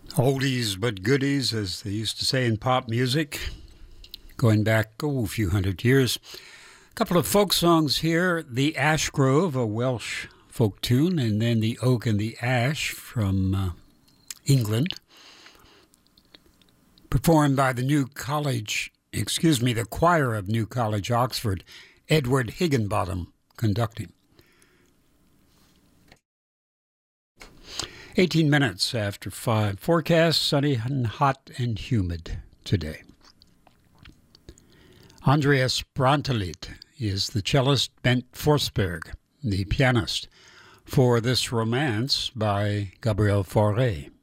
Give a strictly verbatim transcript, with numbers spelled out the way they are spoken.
Oldies but goodies, as they used to say in pop music, going back oh, a few hundred years. A couple of folk songs here. The Ash Grove, a Welsh folk tune, and then The Oak and the Ash from uh, England, performed by the New College, excuse me, the choir of New College, Oxford, Edward Higginbottom conducting. eighteen minutes after five. Forecast, sunny and hot and humid today. Andreas Brantelid is the cellist, Bent Forsberg, the pianist, for this romance by Gabriel Fauré.